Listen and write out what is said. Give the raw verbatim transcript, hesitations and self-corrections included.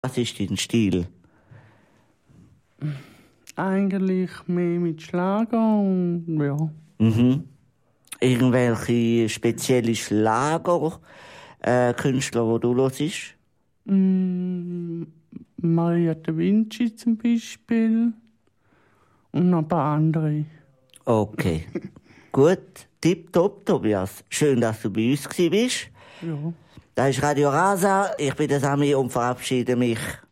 Was ist dein Stil? Eigentlich mehr mit Schlager und ja. Mhm. Irgendwelche spezielle Schlager, äh, Künstler, die du hörst? Mm, Maria da Vinci zum Beispiel. Und noch ein paar andere. Okay. Gut. Tipptopp, Tobias. Schön, dass du bei uns warst. Ja. Das ist Radio Rasa. Ich bin der Sami und verabschiede mich.